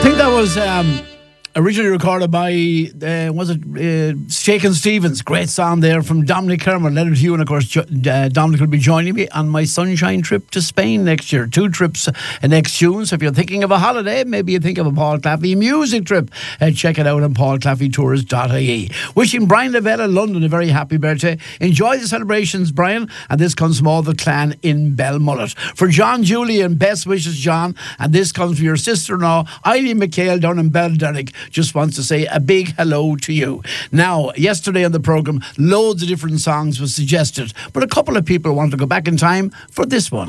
think that was originally recorded by, was it Shakin' Stevens? Great song there from Dominic Kermit, Leonard Hugh, and of course Dominic will be joining me on my sunshine trip to Spain next year. 2 trips next June, so if you're thinking of a holiday, maybe you think of a Paul Claffey music trip, check it out on paulclaffeytours.ie. Wishing Brian Lavelle in London a very happy birthday. Enjoy the celebrations, Brian, and this comes from all the clan in Belmullet. For John, Julie and best wishes, John, and this comes from your sister-in-law Eileen McHale down in Belderrick. Just wants to say a big hello to you. Now, yesterday on the programme, loads of different songs were suggested, but a couple of people want to go back in time for this one.